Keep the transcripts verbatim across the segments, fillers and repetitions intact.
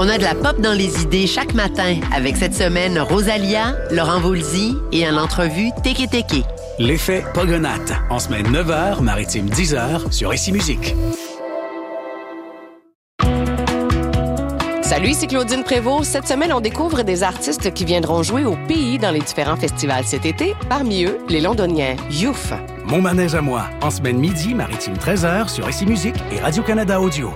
On a de la pop dans les idées chaque matin avec cette semaine Rosalia, Laurent Voulzy et en entrevue Teke Teke. L'effet Pogonate, en semaine neuf heures, maritime dix heures, sur Ici Musique. Salut, c'est Claudine Prévost. Cette semaine, on découvre des artistes qui viendront jouer au pays dans les différents festivals cet été. Parmi eux, les Londoniens Youf. Mon manège à moi, en semaine midi, maritime treize heures, sur Ici Musique et Radio-Canada Audio.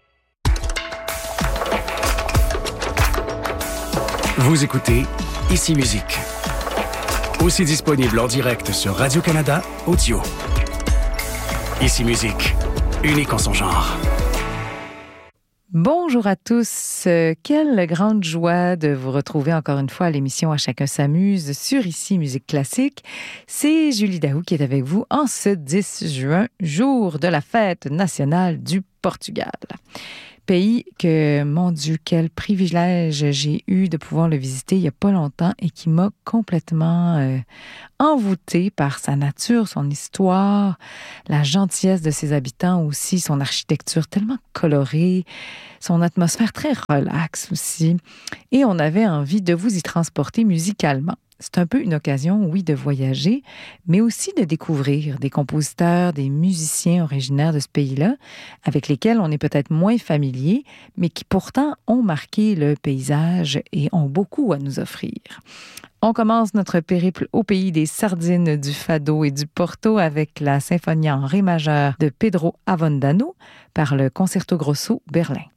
Vous écoutez Ici Musique. Aussi disponible en direct sur Radio-Canada Audio. Ici Musique, unique en son genre. Bonjour à tous. Euh, quelle grande joie de vous retrouver encore une fois à l'émission À chacun s'amuse sur Ici Musique Classique. C'est Julie Daou qui est avec vous en ce dix juin, jour de la fête nationale du Portugal. Pays que, mon Dieu, quel privilège j'ai eu de pouvoir le visiter il n'y a pas longtemps et qui m'a complètement euh, envoûtée par sa nature, son histoire, la gentillesse de ses habitants aussi, son architecture tellement colorée, son atmosphère très relaxe aussi. Et on avait envie de vous y transporter musicalement. C'est un peu une occasion, oui, de voyager, mais aussi de découvrir des compositeurs, des musiciens originaires de ce pays-là, avec lesquels on est peut-être moins familier, mais qui pourtant ont marqué le paysage et ont beaucoup à nous offrir. On commence notre périple au pays des sardines, du fado et du porto avec la symphonie en ré majeur de Pedro Avondano par le Concerto Grosso Berlin.